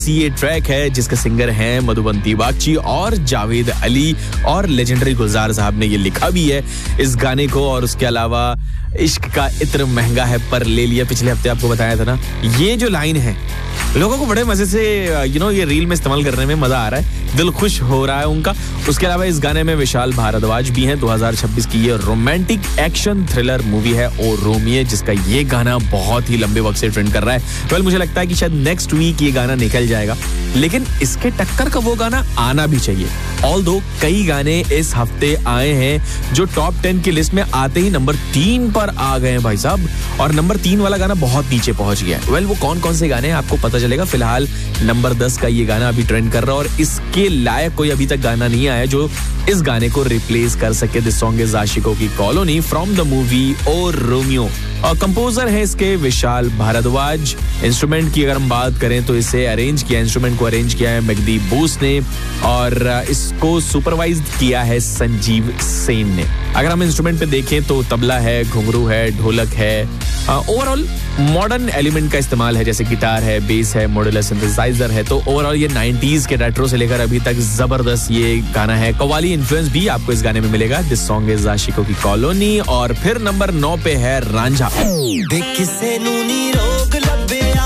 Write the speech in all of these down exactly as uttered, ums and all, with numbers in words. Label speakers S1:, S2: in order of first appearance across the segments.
S1: ये ट्रैक है जिसके सिंगर हैं मधुबंती बागची और जावेद अली, और लेजेंडरी गुलजार साहब ने ये लिखा भी है इस गाने को। और उसके अलावा इश्क का इत्र महंगा है पर ले लिया, पिछले हफ्ते आपको बताया था ना, ये जो लाइन है लोगों को बड़े मजे से यू नो ये रील में इस्तेमाल करने में मजा आ रहा है, दिल खुश हो रहा है उनका। उसके अलावा इस गाने में विशाल भारद्वाज भी हैं। दो हज़ार छब्बीस की ये रोमांटिक एक्शन थ्रिलर मूवी है ओ रोमियो, जिसका ये गाना बहुत ही लंबे वक्त से ट्रेंड कर रहा है। वेल मुझे लगता है कि शायद नेक्स्ट वीक ये गाना निकल जाएगा, लेकिन इसके टक्कर का वो गाना आना भी चाहिए। ऑल्दो कई गाने इस हफ्ते आए हैं जो टॉप टेन की लिस्ट में आते ही नंबर तीन पर आ गए हैं भाई साहब, और नंबर तीन वाला गाना बहुत नीचे पहुंच गया है। वेल वो कौन कौन से गाने हैं आपको पता चलेगा। फिलहाल नंबर दस का ये गाना अभी ट्रेंड कर रहा है, और इसके लायक कोई अभी तक गाना नहीं आया जो इस गाने को रिप्लेस कर सके। दिस सॉन्ग इज आशिकों की colony from the movie O Romeo. और कंपोजर है इसके विशाल भारद्वाज। इंस्ट्रूमेंट की अगर हम बात करें तो इसे अरेंज किया इंस्ट्रूमेंट को अरेंज किया है मेघदीप बूस ने, और इसको सुपरवाइज किया है संजीव सेन ने। अगर हम इंस्ट्रूमेंट पे देखें तो तबला है, घुंघरू है, ढोलक है, ओवरऑल मॉडर्न एलिमेंट का इस्तेमाल है, जैसे गिटार है, बेस है, मॉड्यूलर सिंथेसाइजर है। तो ओवरऑल ये नाइंटीज़ के रेट्रो से लेकर अभी तक जबरदस्त ये गाना है। कव्वाली इन्फ्लुएंस भी आपको इस गाने में मिलेगा। दिस सॉन्ग इज आशिकों की कॉलोनी। और फिर नंबर नौ पे है रांझा।
S2: किसे नूनी रोग लब्बिया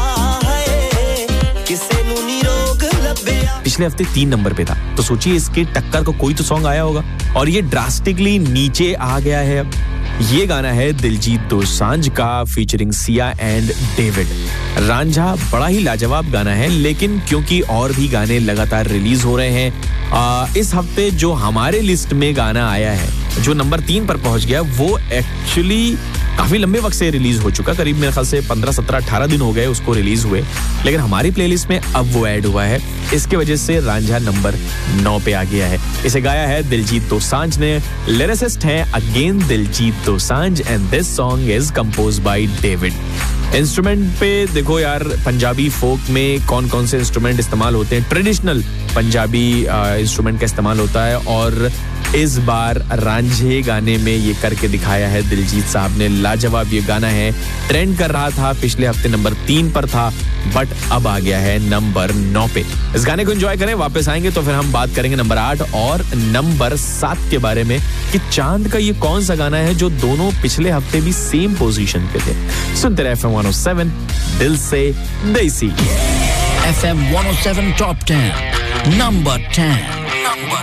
S2: है, किसे नूनी रोग लब्बिया।
S1: पिछले हफ्ते तीन नंबर पे था, तो सोचिए इसके टक्कर को कोई तो सॉन्ग आया होगा, और ये ड्रास्टिकली नीचे आ गया है। अब ये गाना है दिलजीत दोसांझ का featuring Siya and David. Ranjha बड़ा ही लाजवाब गाना है, लेकिन क्योंकि और भी गाने लगातार रिलीज हो रहे हैं, आ, इस हफ्ते जो हमारे लिस्ट में गाना आया है जो नंबर तीन पर पहुंच गया, वो एक्चुअली काफी लंबे वक्त से रिलीज हो चुका, करीब मेरे ख्याल से पंद्रह सत्रह अठारह दिन हो गए उसको रिलीज हुए, लेकिन हमारी प्लेलिस्ट में अब वो ऐड हुआ है। इसके वजह से रांझा नंबर नौ पे आ गया है। इसे गाया है दिलजीत दोसांझ ने, लिरिसिस्ट हैं again Diljit Dosanjh, and this song is composed by David. Instrument पे देखो यार, पंजाबी फोक में कौन कौन से इंस्ट्रूमेंट इस्तेमाल होते हैं, ट्रेडिशनल पंजाबी इंस्ट्रूमेंट का इस्तेमाल होता है, और इस बार रांझे गाने में ये करके दिखाया है दिलजीत साहब ने। लाजवाब ये गाना है, ट्रेंड कर रहा था, पिछले हफ्ते नंबर तीन पर था, बट अब आ गया है नंबर नौ पे। इस गाने को एंजॉय करें, वापस आएंगे तो फिर हम बात करेंगे नंबर आठ और नंबर सात के बारे में कि चांद का ये कौन सा गाना है जो दोनों पिछले हफ्ते भी सेम पोजीशन पे थे। सुनते रहे F M one O seven, दिल से देसी।
S3: F M one O seven top ten number ten.